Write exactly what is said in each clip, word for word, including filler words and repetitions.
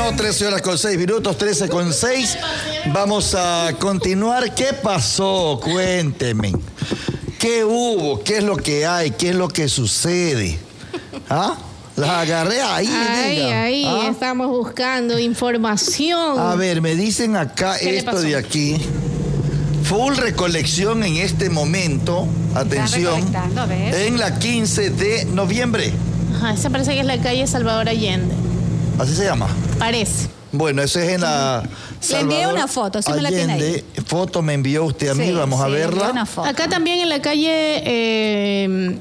Bueno, trece horas con seis minutos, trece con seis. Vamos a continuar. ¿Qué pasó? Cuénteme. ¿Qué hubo? ¿Qué es lo que hay? ¿Qué es lo que sucede? ¿Ah? Las agarré ahí. Ahí, diga. ahí, ¿Ah? estamos buscando información. A ver, me dicen acá esto de aquí. Full recolección en este momento. Atención. A ver. En la quince de noviembre. Ajá, esa parece que es la calle Salvador Allende. ¿Así se llama? Parece. Bueno, eso es en la... Le envié Salvador una foto, sí me la tiene Allende. ahí. Foto me envió usted a mí, Sí, vamos a sí, verla. una foto. Acá también en la calle, eh,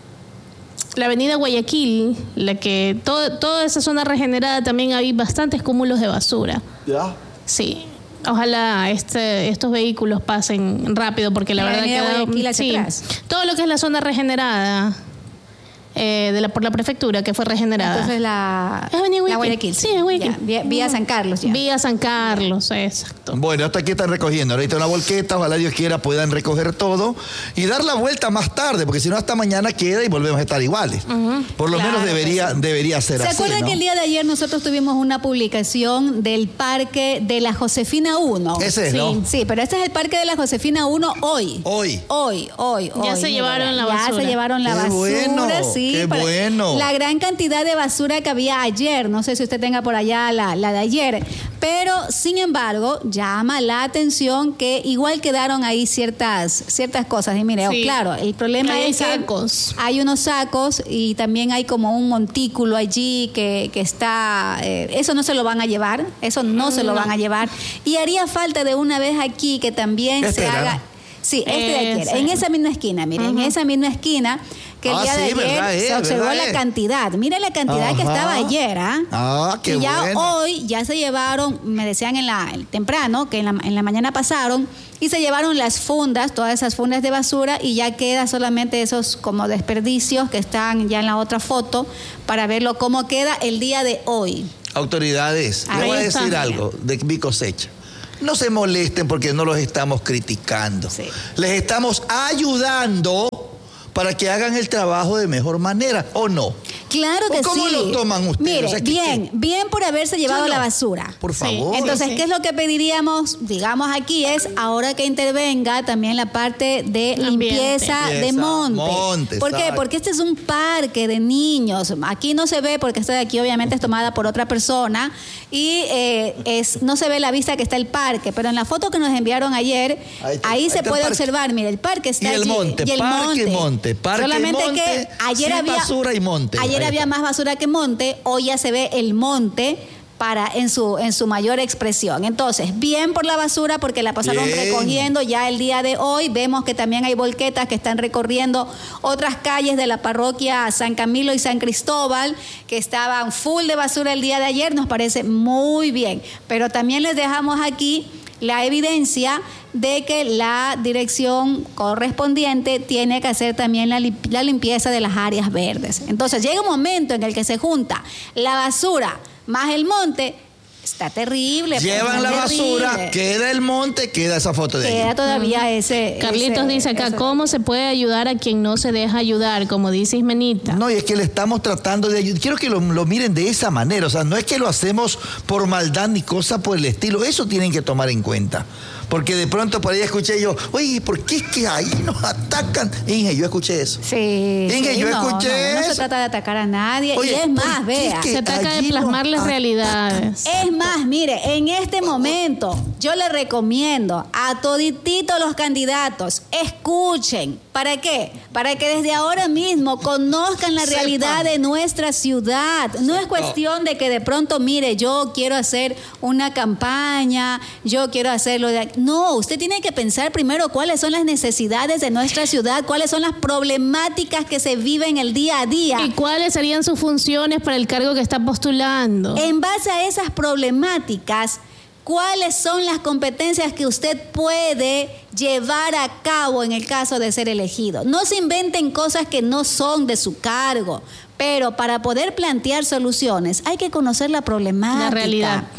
la avenida Guayaquil, la que todo, toda esa zona regenerada también hay bastantes cúmulos de basura. ¿Ya? Sí. Ojalá este, estos vehículos pasen rápido porque la, La verdad avenida que Guayaquil hacia sí, atrás. todo lo que es la zona regenerada eh, de la, por la prefectura que fue regenerada. Entonces la, Es Avenida la Guayaquil. Guayaquil. Sí, es Guayaquil. Ya, vía, vía San Carlos ya. Vía San Carlos, exacto. Bueno, hasta aquí están recogiendo. Ahorita una volqueta, ojalá Dios quiera puedan recoger todo y dar la vuelta más tarde, porque si no hasta mañana queda y volvemos a estar iguales. Uh-huh. Por lo Claro, menos debería, pues, debería ser ¿Se así. ¿Se acuerdan ¿no? que el día de ayer nosotros tuvimos una publicación del parque de la Josefina uno? Ese es, Sí. ¿no? Sí, pero este es el parque de la Josefina uno hoy. Hoy. Hoy, hoy, hoy. Ya se llevaron la Ya basura. se llevaron la Qué basura, bueno, sí. qué para- bueno. La gran cantidad de basura que había ayer, no sé si usted tenga por allá la, la de ayer, pero sin embargo llama la atención que igual quedaron ahí ciertas, ciertas cosas. Y mire, Sí. oh, claro, el problema Hay es que sacos. hay unos sacos y también hay como un montículo allí que, que está, eh, eso no se lo van a llevar, eso no se lo No. van a llevar. Y haría falta de una vez aquí que también Este se era, haga... ¿no? Sí, este de ayer, Ese. en esa misma esquina, mire, en esa misma esquina que el Ah, día de sí, ayer verdad es, se observó verdad la es. cantidad. Mire la cantidad que Ajá. estaba ayer, ¿ah? Ah, qué y ya bueno. hoy ya se llevaron, me decían en la el temprano, que en la, en la mañana pasaron, y se llevaron las fundas, todas esas fundas de basura, y ya queda solamente esos como desperdicios que están ya en la otra foto, para verlo cómo queda el día de hoy. Autoridades, Ahí les voy a está. decir algo de mi cosecha. No se molesten porque no los estamos criticando. Sí. Les estamos ayudando para que hagan el trabajo de mejor manera, ¿o no? Claro que ¿O cómo sí. lo toman ustedes? Mire, O sea, ¿qué- bien, qué? bien por haberse llevado Yo no. la basura. Por Sí. favor. Entonces, sí. ¿qué es lo que pediríamos, digamos, aquí? Es ahora que intervenga también la parte de Ambiente. limpieza de Limpieza, monte. monte, ¿Por qué? exacto. Porque este es un parque de niños. Aquí no se ve porque esta de aquí obviamente es tomada por otra persona y eh, es, no se ve la vista que está el parque, pero en la foto que nos enviaron ayer, Ahí está, ahí ahí se está el puede parque. observar, mire, el parque está Y el allí. monte, parque y monte, parque y Solamente monte, que ayer sin había basura y monte. Ayer Ahí había está. más basura que monte, hoy ya se ve el monte para en su en su mayor expresión. Entonces, bien por la basura porque la pasaron Bien. recogiendo ya el día de hoy. Vemos que también hay volquetas que están recorriendo otras calles de la parroquia San Camilo y San Cristóbal que estaban full de basura el día de ayer. Nos parece muy bien, pero también les dejamos aquí la evidencia de que la dirección correspondiente tiene que hacer también la, lim- la limpieza de las áreas verdes. Entonces llega un momento en el que se junta la basura más el monte, está terrible. pues, Llevan está la terrible. basura, queda el monte, queda esa foto de Queda ahí. todavía ese... Carlitos ese- dice acá, ese- ¿cómo se puede ayudar a quien no se deja ayudar? Como dice Ismenita. No, y es que le estamos tratando de ayudar. Quiero que lo, lo miren de esa manera. O sea, no es que lo hacemos por maldad ni cosa por el estilo. Eso tienen que tomar en cuenta. Porque de pronto por ahí escuché yo, oye, ¿por qué es que ahí nos atacan? Inge, yo escuché eso. Sí, Inge, sí, yo no, escuché no, no se eso. trata de atacar a nadie. Oye, y es ¿por más, qué vea. es que Se trata de allí nos plasmarles atacan? realidades. Es más, mire, en este momento yo le recomiendo a todititos los candidatos, escuchen. ¿Para qué? Para que desde ahora mismo conozcan la Sepan. realidad de nuestra ciudad. No es cuestión de que de pronto, mire, yo quiero hacer una campaña, yo quiero hacerlo de... No, usted tiene que pensar primero cuáles son las necesidades de nuestra ciudad, cuáles son las problemáticas que se viven el día a día. ¿Y cuáles serían sus funciones para el cargo que está postulando? En base a esas problemáticas, ¿cuáles son las competencias que usted puede llevar a cabo en el caso de ser elegido? No se inventen cosas que no son de su cargo, pero para poder plantear soluciones hay que conocer la problemática. La realidad. Y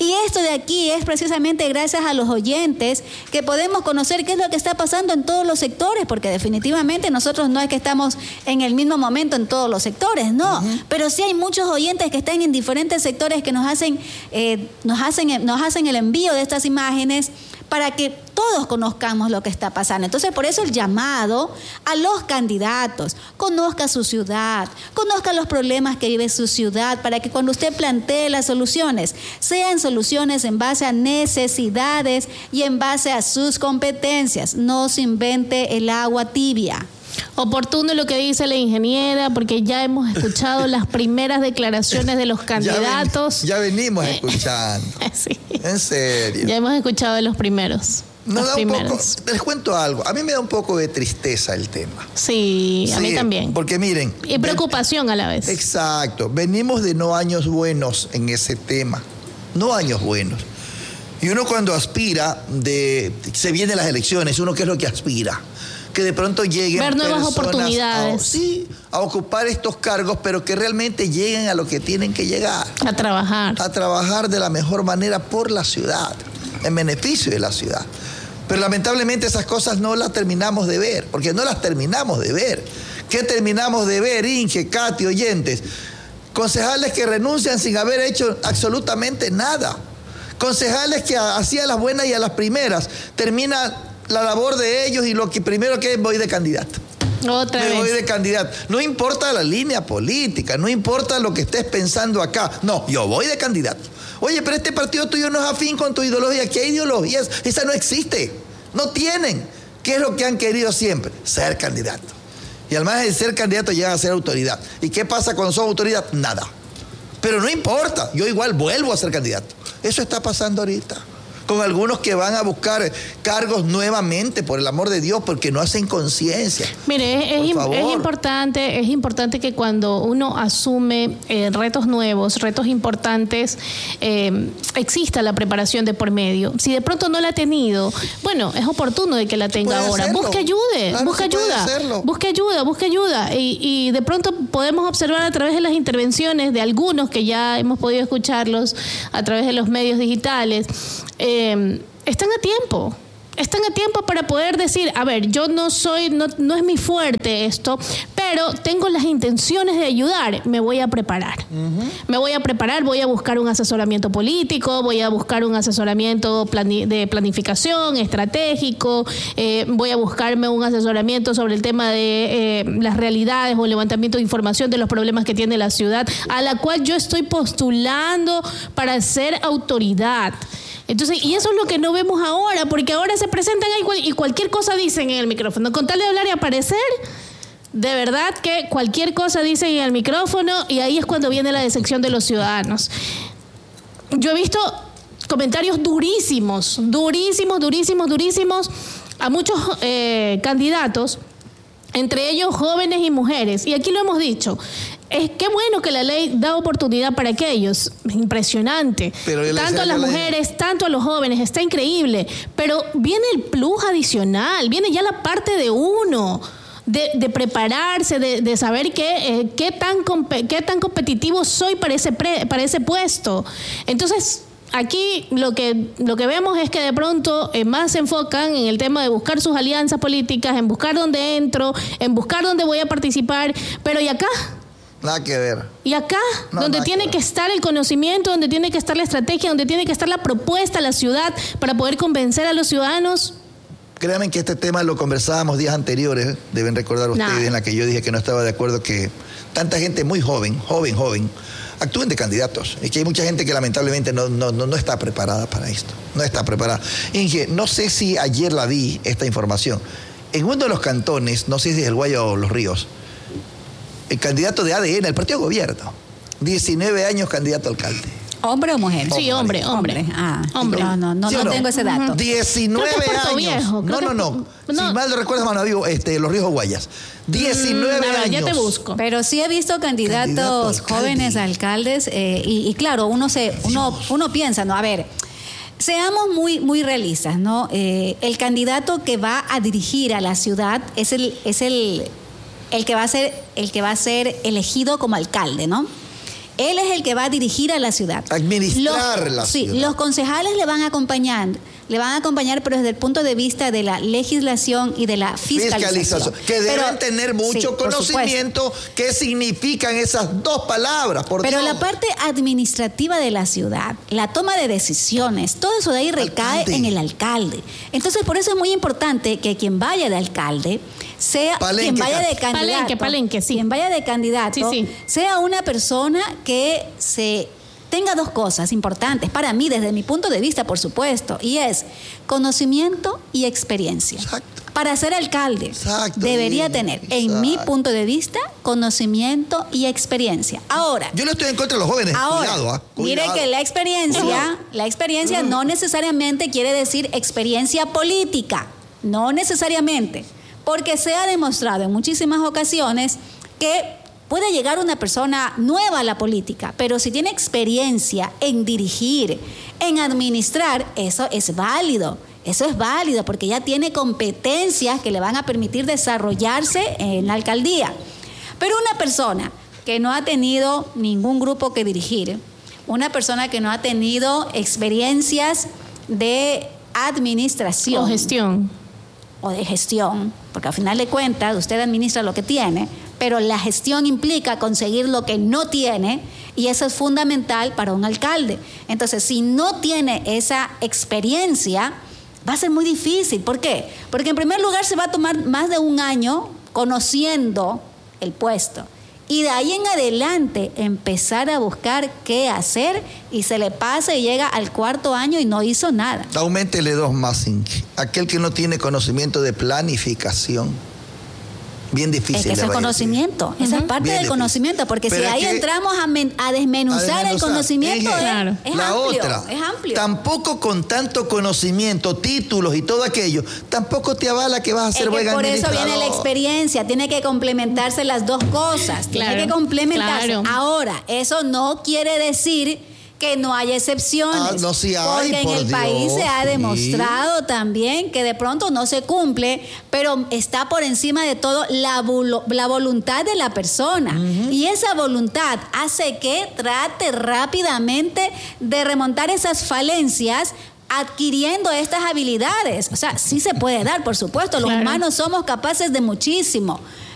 Y esto de aquí es precisamente gracias a los oyentes que podemos conocer qué es lo que está pasando en todos los sectores, porque definitivamente nosotros no es que estamos en el mismo momento en todos los sectores, no, uh-huh. pero sí hay muchos oyentes que están en diferentes sectores que nos hacen, eh, nos hacen, nos hacen el envío de estas imágenes para que todos conozcamos lo que está pasando. Entonces, por eso el llamado a los candidatos, conozca su ciudad, conozca los problemas que vive su ciudad, para que cuando usted plantee las soluciones, sean soluciones en base a necesidades y en base a sus competencias. No se invente el agua tibia. Oportuno lo que dice la ingeniera, porque ya hemos escuchado las primeras declaraciones de los candidatos. Ya, ven, ya venimos eh, escuchando. Sí. En serio. Ya hemos escuchado de los primeros. Nos da primeros. un poco, les cuento algo. A mí me da un poco de tristeza el tema. Sí, sí, a mí también. Porque miren. Y preocupación ven, a la vez. Exacto. Venimos de no años buenos en ese tema. No años buenos. Y uno cuando aspira, de, se vienen las elecciones, uno ¿qué es lo que aspira? Que de pronto lleguen ver nuevas oportunidades. A, sí, a ocupar estos cargos, pero que realmente lleguen a lo que tienen que llegar. A trabajar. A trabajar de la mejor manera por la ciudad, en beneficio de la ciudad. Pero lamentablemente esas cosas no las terminamos de ver, porque no las terminamos de ver. ¿Qué terminamos de ver, Inge, Katy, oyentes? Concejales que renuncian sin haber hecho absolutamente nada. Concejales que hacían las buenas y a las primeras terminan la labor de ellos y lo que primero que es voy de candidato. Otra Me vez. voy de candidato. No importa la línea política, no importa lo que estés pensando acá. No, yo voy de candidato. Oye, pero este partido tuyo no es afín con tu ideología. ¿Qué ideologías? Esa no existe. No tienen. ¿Qué es lo que han querido siempre? Ser candidato. Y además de ser candidato llegan a ser autoridad. ¿Y qué pasa cuando son autoridad? Nada. Pero no importa. Yo igual vuelvo a ser candidato. Eso está pasando ahorita. Con algunos que van a buscar cargos nuevamente, por el amor de Dios, porque no hacen conciencia. Mire, es, es, es importante, es importante que cuando uno asume eh, retos nuevos, retos importantes, eh, exista la preparación de por medio. Si de pronto no la ha tenido, bueno, es oportuno de que la tenga ahora. Hacerlo. Busque ayuda, claro, busque ayuda, busque ayuda, busque ayuda. Y, y de pronto podemos observar a través de las intervenciones de algunos que ya hemos podido escucharlos a través de los medios digitales. Eh, están a tiempo, están a tiempo para poder decir, a ver, yo no soy, no, no es mi fuerte esto, pero tengo las intenciones de ayudar, me voy a preparar. Uh-huh. Me voy a preparar, voy a buscar un asesoramiento político, voy a buscar un asesoramiento plani- de planificación estratégico, eh, voy a buscarme un asesoramiento sobre el tema de eh, las realidades o el levantamiento de información de los problemas que tiene la ciudad, a la cual yo estoy postulando para ser autoridad. Entonces, y eso es lo que no vemos ahora, porque ahora se presentan ahí y cualquier cosa dicen en el micrófono. Con tal de hablar y aparecer, de verdad que cualquier cosa dicen en el micrófono y ahí es cuando viene la decepción de los ciudadanos. Yo he visto comentarios durísimos, durísimos, durísimos, durísimos a muchos eh, candidatos, entre ellos jóvenes y mujeres. Y aquí lo hemos dicho. Es qué bueno que la ley da oportunidad para aquellos, impresionante, tanto a las mujeres, tanto a los jóvenes, está increíble, pero viene el plus adicional, viene ya la parte de uno, de, de prepararse, de, de saber qué, eh, qué, tan, qué tan competitivo soy para ese, pre, para ese puesto. Entonces, aquí lo que, lo que vemos es que de pronto eh, más se enfocan en el tema de buscar sus alianzas políticas, en buscar dónde entro, en buscar dónde voy a participar, pero ¿y acá? Nada que ver. Y acá, no, donde tiene que, que estar el conocimiento, donde tiene que estar la estrategia, donde tiene que estar la propuesta a la ciudad para poder convencer a los ciudadanos. Créanme que este tema lo conversábamos días anteriores, deben recordar ustedes, nah. en la que yo dije que no estaba de acuerdo que tanta gente muy joven, joven, joven, actúen de candidatos. Y que hay mucha gente que lamentablemente no, no, no, no está preparada para esto. No está preparada. Inge, no sé si ayer la vi, esta información. En uno de los cantones, no sé si es el Guaya o Los Ríos, el candidato de A D N, el partido de gobierno, diecinueve años candidato a alcalde. ¿Hombre o mujer? Sí, hombre, hombre. hombre. Ah, hombre. No, no, no, ¿sí no, no tengo ese dato. diecinueve años. Viejo, no, no, no, no. Si mal no recuerdas, mano, digo, este, Los Ríos Guayas. diecinueve mm, años. Ya te busco. Pero sí he visto candidatos Candidato jóvenes a alcaldes eh, y, y claro, uno se, uno, uno piensa, no, a ver. Seamos muy, muy realistas, ¿no? Eh, el candidato que va a dirigir a la ciudad es el, es el, el que va a ser, el que va a ser elegido como alcalde, ¿no? Él es el que va a dirigir a la ciudad. Administrar los, la sí, ciudad. Los concejales le van a acompañar, le van a acompañar, pero desde el punto de vista de la legislación y de la fiscalización. fiscalización que deben pero, tener mucho sí, conocimiento qué significan esas dos palabras. Por pero Dios. La parte administrativa de la ciudad, la toma de decisiones, todo eso de ahí recae alcalde. en el alcalde. Entonces, por eso es muy importante que quien vaya de alcalde sea palenque, quien vaya de candidato, palenque, palenque, sí. quien vaya de candidato, sí, sí. sea una persona que se tenga dos cosas importantes para mí, desde mi punto de vista, por supuesto, y es conocimiento y experiencia. Exacto. Para ser alcalde, Exacto, debería bien, tener, exacto. en mi punto de vista, conocimiento y experiencia. Ahora, yo no estoy en contra de los jóvenes. Ahora, cuidado, ¿eh? Mire que la experiencia, la experiencia no necesariamente quiere decir experiencia política, no necesariamente, porque se ha demostrado en muchísimas ocasiones que puede llegar una persona nueva a la política, pero si tiene experiencia en dirigir, en administrar, eso es válido. Eso es válido porque ya tiene competencias que le van a permitir desarrollarse en la alcaldía. Pero una persona que no ha tenido ningún grupo que dirigir, una persona que no ha tenido experiencias de administración o gestión o de gestión, porque al final de cuentas usted administra lo que tiene, pero la gestión implica conseguir lo que no tiene, y eso es fundamental para un alcalde. Entonces, si no tiene esa experiencia, va a ser muy difícil. ¿Por qué? Porque en primer lugar se va a tomar más de un año conociendo el puesto, y de ahí en adelante empezar a buscar qué hacer, y se le pasa y llega al cuarto año y no hizo nada. Auméntele dos más, Inge. Aquel que no tiene conocimiento de planificación. Bien difícil. Es que ese es conocimiento, esa uh-huh. es parte Bien del difícil. conocimiento, porque Pero si ahí que, entramos a, men, a, desmenuzar a desmenuzar el conocimiento, es, claro. es La amplio, otra, es amplio. Tampoco con tanto conocimiento, títulos y todo aquello, tampoco te avala que vas a ser es buen que por administrador. eso viene la experiencia, tiene que complementarse las dos cosas, claro, tiene que complementarse. Claro. Ahora, eso no quiere decir que no hay excepciones, ah, no, sí hay, porque en por el Dios, país se ha demostrado sí. también que de pronto no se cumple, pero está por encima de todo la, la voluntad de la persona, uh-huh. y esa voluntad hace que trate rápidamente de remontar esas falencias adquiriendo estas habilidades. O sea, sí se puede dar, por supuesto, los claro. humanos somos capaces de muchísimo,